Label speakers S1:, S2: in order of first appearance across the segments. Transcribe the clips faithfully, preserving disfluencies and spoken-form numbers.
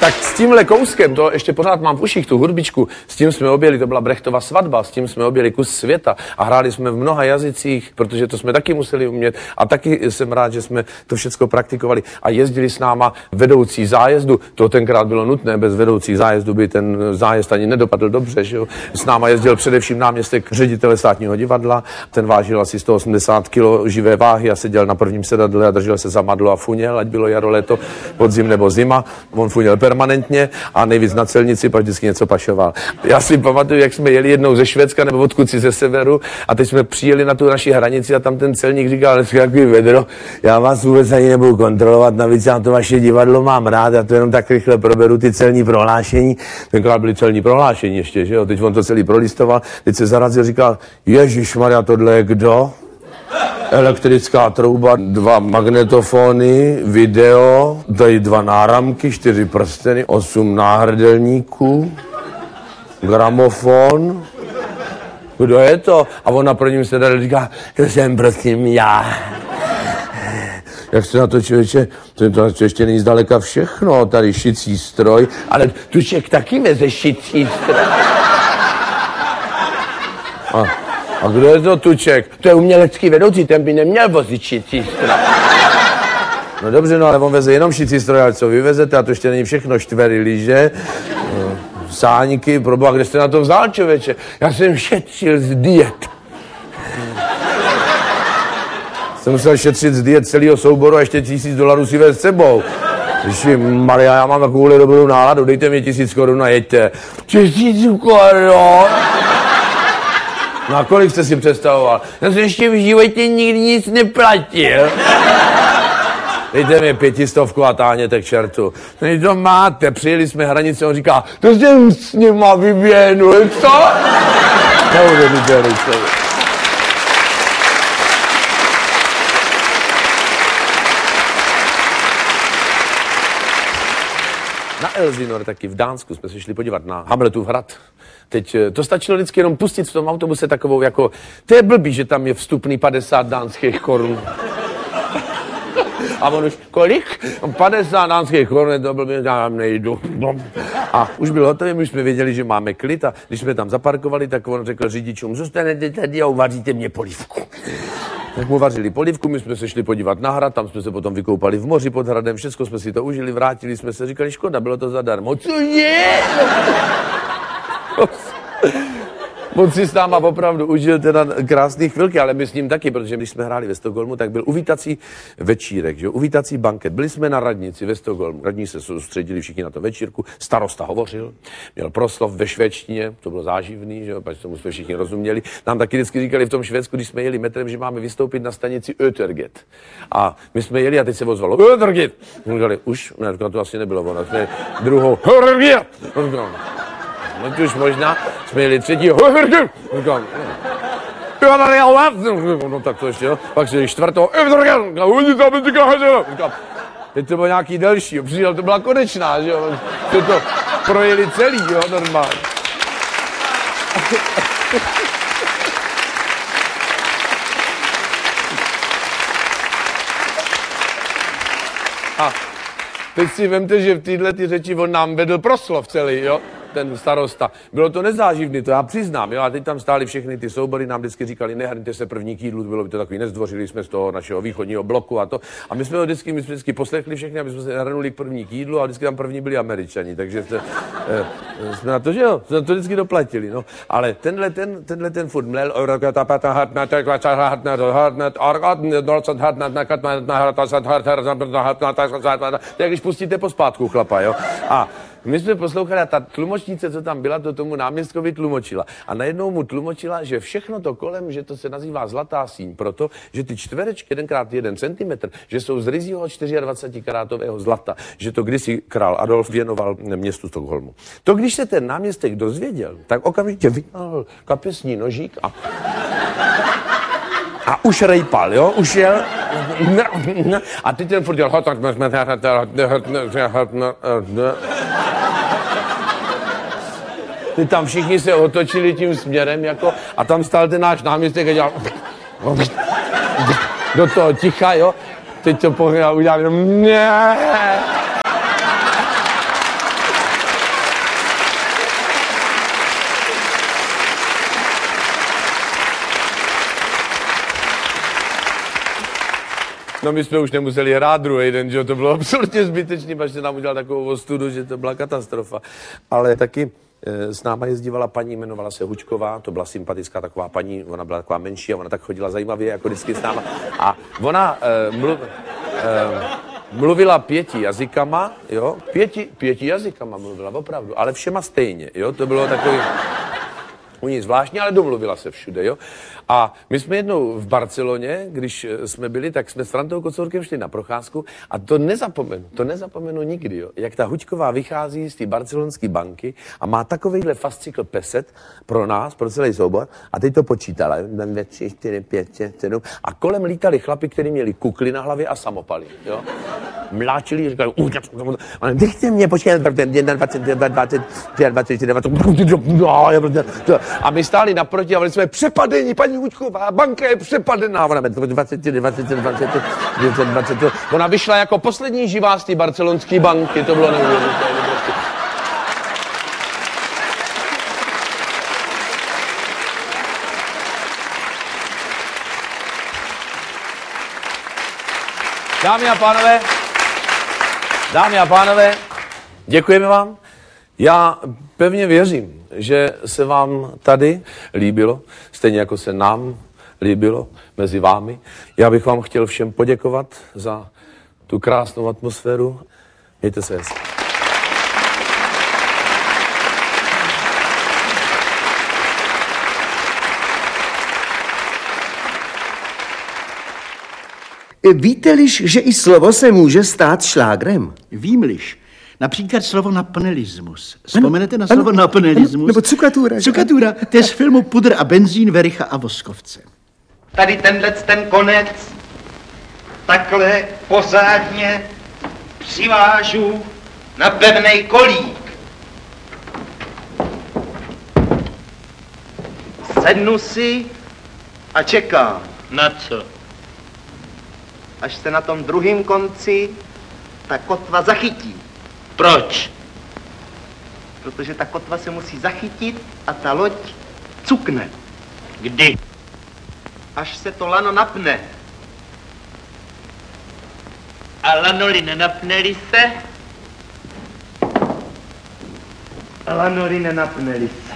S1: Tak s tímhle kouskem, to ještě pořád mám v uších, tu hudbičku, s tím jsme objeli, to byla Brechtova svatba, s tím jsme objeli kus světa a hráli jsme v mnoha jazycích, protože to jsme taky museli umět a taky jsem rád, že jsme to všecko praktikovali a jezdili s náma vedoucí zájezdu, to tenkrát bylo nutné, bez vedoucích zájezdu by ten zájezd ani nedopadl dobře, že jo. S náma jezdil především náměstek ředitele státního divadla, ten vážil asi sto osmdesát kilo živé váhy a seděl na prvním sedadle a držel se za madlo a funěl, ať bylo jaro, léto, podzim nebo zima, on funěl permanentně a nejvíc na celnici, pak vždycky něco pašoval. Já si pamatuju, jak jsme jeli jednou ze Švédska nebo odkud si ze severu a teď jsme přijeli na tu naši hranici a tam ten celník říkal, jaký vedro, já vás vůbec ani nebudu kontrolovat, navíc já to vaše divadlo mám rád, já to jenom tak rychle proberu ty celní prohlášení. Tenkrát byly celní prohlášení ještě, že jo, teď on to celý prolistoval, teď se zarazil, říkal, ježišmarja, tohle je kdo? Elektrická trouba, dva magnetofony, video, tady dva náramky, čtyři prsteny, osm náhrdelníků, gramofon. Kdo je to? A on na prvním sedadle říká, to jsem prosím já. Jak se na to, člověče, to, to ještě není zdaleka všechno, tady šicí stroj, ale Tuček taky veze šicí stroj. A, a kdo je to Tuček? To je umělecký vedoucí, ten by neměl vozit šicí stroj. No dobře, no ale on veze jenom šicí stroj, ale co vy vezete, a to ještě není všechno, štvery lyže, sáňky, proboha, kde jste na to vzal, člověče? Já jsem šetřil z diet. Jsem musel šetřit z diet celého souboru a ještě tisíc dolarů si vést s sebou. Ježi Maria, já mám takovouhle dobrou náladu, dejte mi tisíc korun a jeďte. Tisíc korun? Na kolik jste si představoval? Já jsem ještě v životě nikdy nic neplatil. Dejte mi pětistovku a táhněte k čertu. No to máte, přijeli jsme hranice, on říká, to jsem s nima vyběhnul, co? Neuvěřitelný člověk. Na Elsinor taky v Dánsku jsme se šli podívat na Hamletův hrad. Teď to stačilo vždycky jenom pustit v tom autobuse takovou jako, to je blbý, že tam je vstupný padesát dánských korun. A on už, kolik? padesát dánských korun, to blbý, já tam nejdu. A už byl hotový, my už jsme věděli, že máme klid a když jsme tam zaparkovali, tak on řekl řidičům, zůstanete tady a uvaříte mě polívku. Tak mu vařili polívku, my jsme se šli podívat na hrad, tam jsme se potom vykoupali v moři pod hradem, všechno jsme si to užili, vrátili jsme se, říkali, škoda, bylo to zadarmo. Cože? On si s náma opravdu užil teda krásný chvilky, ale my s ním taky, protože když jsme hráli ve Stockholmu, tak byl uvítací večírek, že? Uvítací banket. Byli jsme na radnici ve Stockholmu. Radní se soustředili všichni na to večírku. Starosta hovořil, měl proslov ve švédštině, to bylo záživný, že jo, protože tomu jsme všichni rozuměli. Nám taky vždycky říkali v tom Švédsku, když jsme jeli metrem, že máme vystoupit na stanici Öterget. A my jsme jeli a teď se ozvalo Öterget. Říkali, už, ne, to asi nebylo ono, jsme druhou Öterget. No to už možná, jsme jeli třetí, říkám, no tak to ještě, jo, pak se jeli čtvrtou, říkám, teď to bylo nějaký delší, přijel, to byla konečná, že jo, to to projeli celý, jo, normálně. A teď si vemte, že v téhle ty řeči on nám vedl proslov celý, jo, ten starosta. Bylo to nezáživný, to já přiznám, jo, a teď tam stály všechny ty soubory, nám vždycky říkali, nehrňte se první k jídlu, bylo by to takový, nezdvořili jsme z toho našeho východního bloku a to. A my jsme ho vždycky, my jsme vždycky poslechli všechny, aby jsme se hrnuli k první k jídlu a vždycky tam první byli Američani, takže jste, eh, jsme na to, že jo, jsme na to vždycky doplatili, no. Ale tenhle ten, tenhle ten furt mlel, to je, když pustíte pospátku chlapa, jo. A my jsme poslouchali a ta tlumočnice, co tam byla, to tomu náměstkovi tlumočila. A najednou mu tlumočila, že všechno to kolem, že to se nazývá zlatá síň, proto, že ty čtverečky jedenkrát jeden centimetr, že jsou z ryzího dvacetčtyřikarátového zlata, že to kdysi král Adolf věnoval městu Stockholmu. To, když se ten náměstek dozvěděl, tak okamžitě vytáhl kapesní nožík a... A už rejpal, jo, už jel... A teď ten furt dělal... Teď tam všichni se otočili tím směrem, jako... A tam stál ten náš náměstek a dělal... Do toho ticha, jo. Teď to pohled udělal jenom... No my jsme už nemuseli hrát druhý den, že to bylo absolutně zbytečný, až se nám udělal takovou ostudu, že to byla katastrofa. Ale taky s náma jezdívala paní, jmenovala se Hučková, to byla sympatická taková paní, ona byla taková menší a ona tak chodila zajímavě, jako vždycky s náma. A ona uh, mluv, uh, mluvila pěti jazykama, jo, pěti, pěti jazykama mluvila, opravdu, ale všema stejně, jo, to bylo takový u ní zvláštní, ale domluvila se všude, jo. A my jsme jednou v Barceloně, když jsme byli, tak jsme s Frantou Kocourkem šli na procházku a to nezapomenu, to nezapomenu nikdy, jo. Jak ta Hučková vychází z té barcelonské banky a má takovejhle fascikl peset pro nás, pro celý soubor a teď to počítala, dva, tři, čtyři, pět, šest, sedm a kolem lítali chlapi, kteří měli kukly na hlavě a samopaly, jo. Mláčili, říkali, nechte mě počítat, jedna, dvacet, dva, dvacet, dvacet, dvacet, a my stáli naproti a byli jsme přepadeni, paní Hučková, banka je přepadená. Ona dvacet, dvacet, dvacet, dvacet, ona vyšla jako poslední živá z té barcelonské banky, to bylo neuvěřitelné. Dámy a pánové, dámy a pánové, děkujeme vám. Já pevně věřím, že se vám tady líbilo, stejně jako se nám líbilo mezi vámi. Já bych vám chtěl všem poděkovat za tu krásnou atmosféru. Mějte se hezky.
S2: Víte-liž, že i slovo se může stát šlágrem?
S3: Vím-liž. Například slovo napnelismus. Vzpomenete na slovo
S2: ano,
S3: napnelismus?
S2: Ano, nebo cukatura.
S3: Cukatura, to je z filmu Pudr a benzín, Vericha a Voskovce.
S4: Tady tenhle ten konec takhle pořádně přivážu na pevnej kolík. Sednu si a čekám.
S5: Na co?
S4: Až se na tom druhém konci ta kotva zachytí.
S5: Proč?
S4: Protože ta kotva se musí zachytit a ta loď cukne.
S5: Kdy?
S4: Až se to lano napne.
S5: A lanoli nenapneli se?
S4: A lanoli nenapneli se.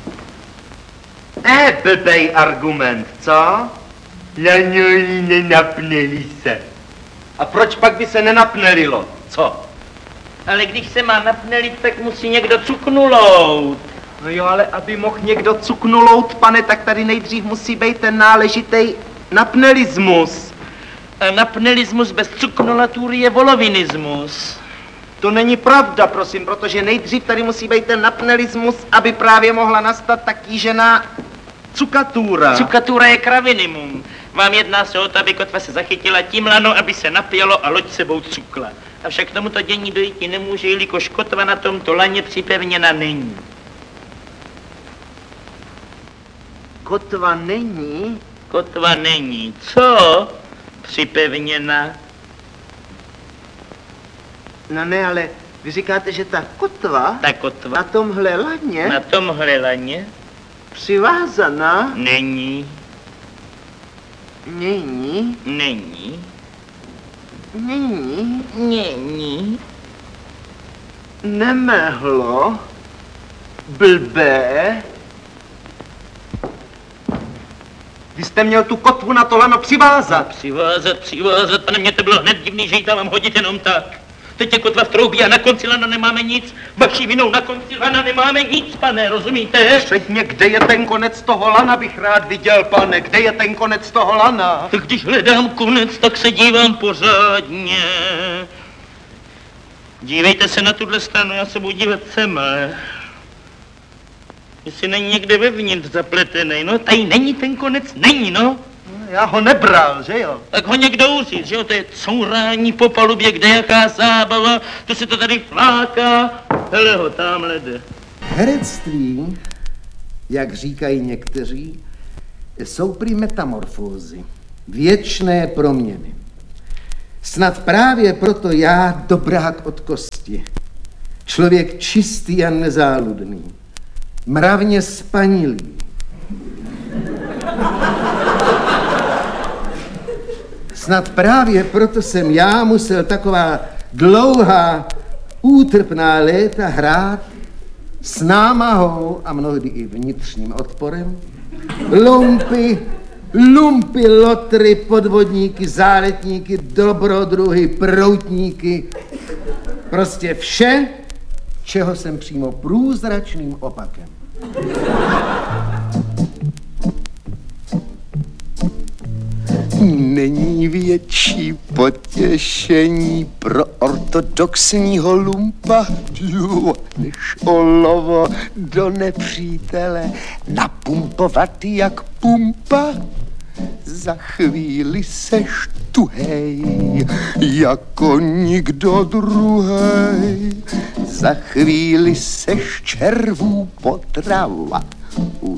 S4: Eh, blbej argument, co? Lanoli nenapneli se. A proč pak by se nenapnelilo? Co?
S5: Ale když se má napnelit, tak musí někdo cuknulout.
S4: No jo, ale aby mohl někdo cuknulout, pane, tak tady nejdřív musí být ten náležitý napnelismus.
S5: A napnelismus bez cuknolatury je volovinismus.
S4: To není pravda, prosím, protože nejdřív tady musí být ten napnelismus, aby právě mohla nastat ta kýžená cukatura.
S5: Cukatura je kravinimum. Vám jedná se o to, aby kotva se zachytila, tím lano, aby se napělo a loď sebou cukla. Avšak k tomuto dění dojít nemůže, jelikož kotva na tomto laně připevněna není.
S4: Kotva není?
S5: Kotva není. Co? Připevněna.
S4: No ne, ale vy říkáte, že ta kotva,
S5: Ta kotva
S4: na tomhle laně
S5: na tomhle laně
S4: přivázaná
S5: není.
S4: není,
S5: Není.
S4: není,
S5: Není.
S4: nemehlo, blbé. Vy jste měl tu kotvu na to lano přivázat.
S5: Přivázat, přivázat, pane, mě to bylo hned divný, že ji tam mám hodit jenom tak. Teď je kotva v troubí a na konci lana nemáme nic. Vaší vinou na konci lana nemáme nic, pane, rozumíte?
S4: Řekně, kde je ten konec toho lana, bych rád viděl, pane. Kde je ten konec toho lana?
S5: Tak když hledám konec, tak se dívám pořádně. Dívejte se na tuhle stranu, já se budu dívat semhle. Jestli není někde vevnitř zapletený, no tady není ten konec, není, no.
S4: Já ho nebral, že jo?
S5: Tak ho někdo uzít, že jo, to je courání po palubě, kde jaká zábava, to se to tady fláká, hele ho, tamhle jde.
S2: Herectví, jak říkají někteří, jsou prý metamorfózy, věčné proměny. Snad právě proto já dobrák od kosti, člověk čistý a nezáludný, mravně spanilý, Snad právě proto jsem já musel taková dlouhá, útrpná léta hrát s námahou a mnohdy i vnitřním odporem. Lumpy, lumpy, lotry, podvodníky, záletníky, dobrodruhy, proutníky. Prostě vše, čeho jsem přímo průzračným opakem. Není větší potěšení pro ortodoxního lumpa než olovo do nepřítele napumpovat jak pumpa. Za chvíli seš tuhej jako nikdo druhej. Za chvíli seš červů potrava.